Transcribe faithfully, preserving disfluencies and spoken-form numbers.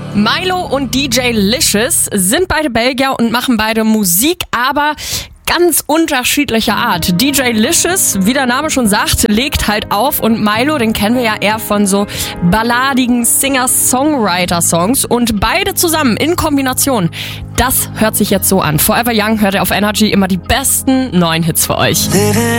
Milo und D J Licious sind beide Belgier und machen beide Musik, aber ganz unterschiedlicher Art. D J Licious, wie der Name schon sagt, legt halt auf und Milo, den kennen wir ja eher von so balladigen Singer-Songwriter-Songs und beide zusammen in Kombination. Das hört sich jetzt so an. Forever Young hört ihr auf Energy, immer die besten neuen Hits für euch.